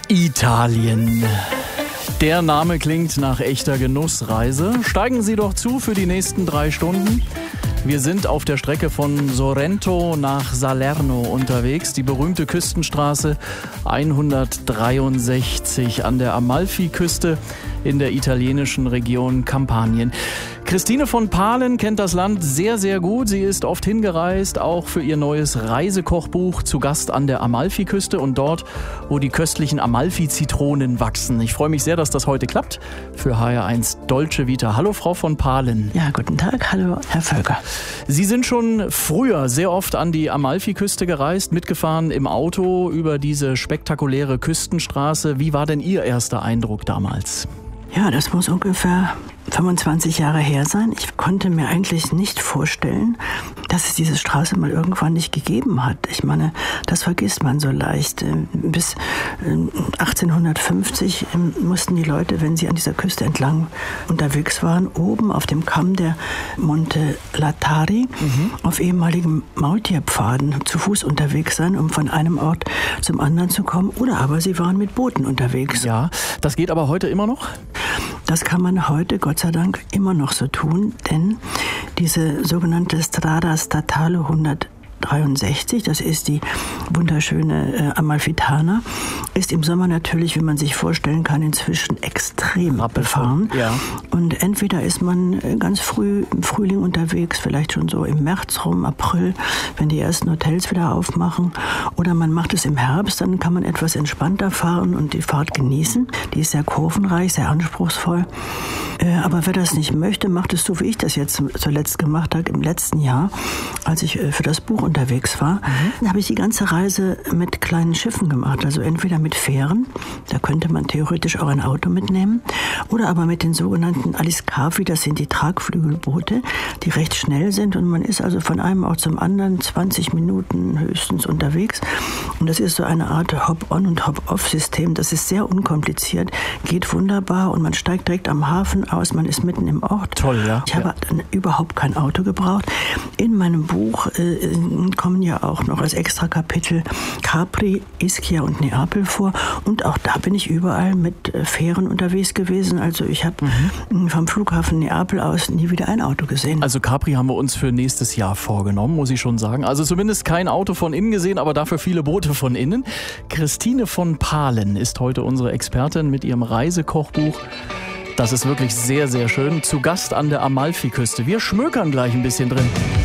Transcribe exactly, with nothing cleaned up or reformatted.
Italien. Der Name klingt nach echter Genussreise. Steigen Sie doch zu für die nächsten drei Stunden. Wir sind auf der Strecke von Sorrento nach Salerno unterwegs. Die berühmte Küstenstraße hundertdreiundsechzig an der Amalfiküste in der italienischen Region Kampanien. Christine von Palen kennt das Land sehr, sehr gut. Sie ist oft hingereist, auch für ihr neues Reisekochbuch, zu Gast an der Amalfiküste und dort, wo die köstlichen Amalfi-Zitronen wachsen. Ich freue mich sehr, dass das heute klappt für H R eins Dolce Vita. Hallo, Frau von Palen. Ja, guten Tag. Hallo, Herr Völker. Sie sind schon früher sehr oft an die Amalfiküste gereist, mitgefahren im Auto über diese spektakuläre Küstenstraße. Wie war denn Ihr erster Eindruck damals? Ja, das muss ungefähr fünfundzwanzig Jahre her sein. Ich konnte mir eigentlich nicht vorstellen, dass es diese Straße mal irgendwann nicht gegeben hat. Ich meine, das vergisst man so leicht. Bis achtzehnhundertfünfzig mussten die Leute, wenn sie an dieser Küste entlang unterwegs waren, oben auf dem Kamm der Monte Latari mhm. auf ehemaligen Maultierpfaden zu Fuß unterwegs sein, um von einem Ort zum anderen zu kommen. Oder aber sie waren mit Booten unterwegs. Ja, das geht aber heute immer noch? Das kann man heute, Gott sei Dank, immer noch so tun, denn diese sogenannte Strada Statale hundertdreiundsechzig, das ist die wunderschöne äh, Amalfitana, ist im Sommer natürlich, wie man sich vorstellen kann, inzwischen extrem befahren. Ja. Und entweder ist man ganz früh im Frühling unterwegs, vielleicht schon so im März rum, April, wenn die ersten Hotels wieder aufmachen, oder man macht es im Herbst, dann kann man etwas entspannter fahren und die Fahrt genießen. Die ist sehr kurvenreich, sehr anspruchsvoll. Äh, aber wer das nicht möchte, macht es so, wie ich das jetzt zuletzt gemacht habe, im letzten Jahr, als ich äh, für das Buch unterwegs war. Mhm. Dann habe ich die ganze Reise mit kleinen Schiffen gemacht, also entweder mit Fähren, da könnte man theoretisch auch ein Auto mitnehmen, oder aber mit den sogenannten Aliscafi, das sind die Tragflügelboote, die recht schnell sind und man ist also von einem Ort zum anderen zwanzig Minuten höchstens unterwegs. Und das ist so eine Art Hop-on- und Hop-off-System, das ist sehr unkompliziert, geht wunderbar und man steigt direkt am Hafen aus, man ist mitten im Ort. Toll, ja. Ich habe ja. dann überhaupt kein Auto gebraucht. In meinem Buch äh, kommen ja auch noch als Extra-Kapitel Capri, Ischia und Neapel vor. Und auch da bin ich überall mit Fähren unterwegs gewesen. Also ich habe mhm. vom Flughafen Neapel aus nie wieder ein Auto gesehen. Also Capri haben wir uns für nächstes Jahr vorgenommen, muss ich schon sagen. Also zumindest kein Auto von innen gesehen, aber dafür viele Boote von innen. Christine von Palen ist heute unsere Expertin mit ihrem Reisekochbuch. Das ist wirklich sehr, sehr schön. Zu Gast an der Amalfiküste. Wir schmökern gleich ein bisschen drin.